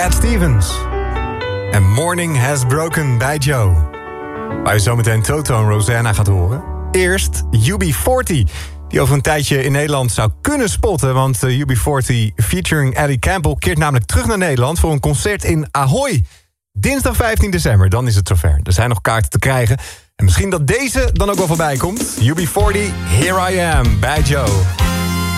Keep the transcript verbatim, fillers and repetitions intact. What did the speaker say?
Cat Stevens. En Morning Has Broken bij Joe. Waar je zometeen Toto en Rosanna gaat horen. Eerst U B veertig. Die over een tijdje in Nederland zou kunnen spotten. Want U B veertig featuring Eddie Campbell keert namelijk terug naar Nederland voor een concert in Ahoy. Dinsdag vijftien december, dan is het zover. Er zijn nog kaarten te krijgen. En misschien dat deze dan ook wel voorbij komt. U B veertig, Here I Am, bij Joe.